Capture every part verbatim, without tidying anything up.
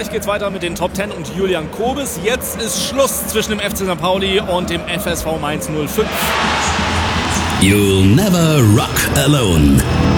Gleich geht's weiter mit den Top Ten und Julian Kobis. Jetzt ist Schluss zwischen dem F C Sankt Pauli und dem F S V Mainz null fünf. You'll never rock alone.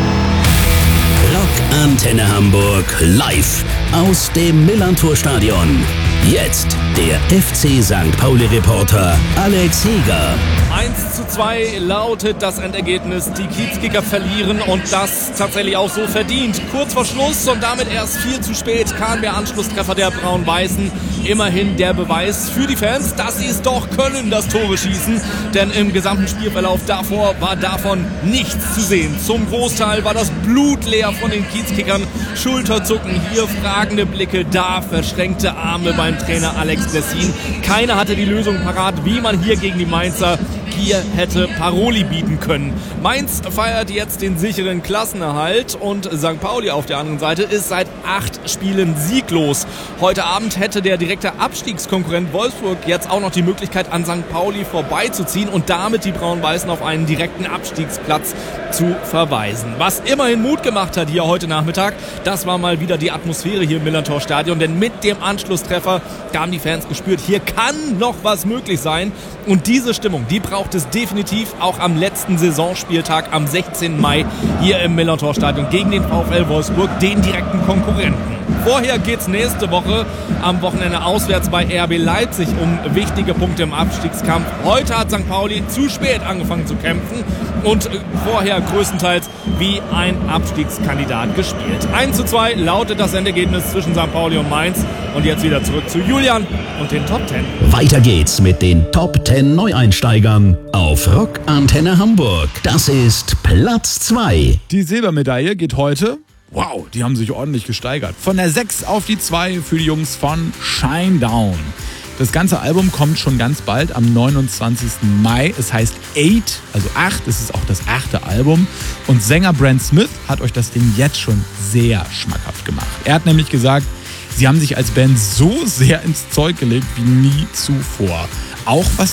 Rock Antenne Hamburg live aus dem Millantor-Stadion. Jetzt der F C Sankt Pauli-Reporter Alex Heger. eins zu zwei lautet das Endergebnis. Die Kiezkicker verlieren und das tatsächlich auch so verdient. Kurz vor Schluss und damit erst viel zu spät kam der Anschlusstreffer der Braun-Weißen. Immerhin der Beweis für die Fans, dass sie es doch können, das Tore schießen. Denn im gesamten Spielverlauf davor war davon nichts zu sehen. Zum Großteil war das Blut leer von den Kiezkickern. Schulterzucken, hier fragende Blicke, da verschränkte Arme beim Trainer Alex Blessin. Keiner hatte die Lösung parat, wie man hier gegen die Mainzer hier hätte Paroli bieten können. Mainz feiert jetzt den sicheren Klassenerhalt und Sankt Pauli auf der anderen Seite ist seit acht Spielen sieglos. Heute Abend hätte der direkte Abstiegskonkurrent Wolfsburg jetzt auch noch die Möglichkeit, an Sankt Pauli vorbeizuziehen und damit die Braun-Weißen auf einen direkten Abstiegsplatz zu verweisen. Was immerhin Mut gemacht hat hier heute Nachmittag, das war mal wieder die Atmosphäre hier im Millantor-Stadion, denn mit dem Anschlusstreffer haben die Fans gespürt, hier kann noch was möglich sein und diese Stimmung, die braucht es definitiv auch am letzten Saisonspieltag am sechzehnten Mai hier im Millantor-Stadion gegen den VfL Wolfsburg, den direkten Konkurrenten. Vorher geht's nächste Woche am Wochenende auswärts bei R B Leipzig um wichtige Punkte im Abstiegskampf. Heute hat Sankt Pauli zu spät angefangen zu kämpfen und vorher größtenteils wie ein Abstiegskandidat gespielt. eins zu zwei lautet das Endergebnis zwischen Sankt Pauli und Mainz. Und jetzt wieder zurück zu Julian und den Top Ten. Weiter geht's mit den Top Ten Neueinsteigern auf Rock Antenne Hamburg. Das ist Platz zwei. Die Silbermedaille geht heute, wow, die haben sich ordentlich gesteigert, von der sechs auf die zwei für die Jungs von Shinedown. Das ganze Album kommt schon ganz bald am neunundzwanzigsten Mai. Es heißt Eight, also acht. Es ist auch das achte Album. Und Sänger Brent Smith hat euch das Ding jetzt schon sehr schmackhaft gemacht. Er hat nämlich gesagt, sie haben sich als Band so sehr ins Zeug gelegt wie nie zuvor. Auch was